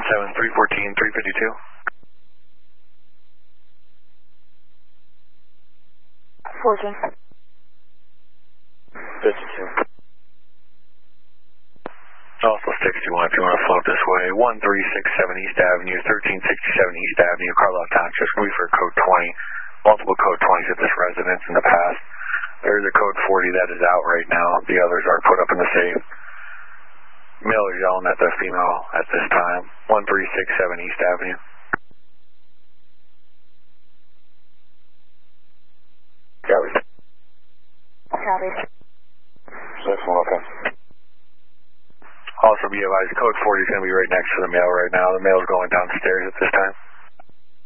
314-352. 14. 52. Also 61 if you want to float this way. 1367 East Avenue, 1367 East Avenue, Carlisle Township. Going to be for code 20. Multiple code 20s at this residence in the past. There's a code 40 that is out right now. The others are put up in the safe. Male is yelling at the female at this time. 1367 East Avenue. Copy. Copy. 6-1, okay. Also be advised, code 40 is going to be right next to the male right now. The male is going downstairs at this time.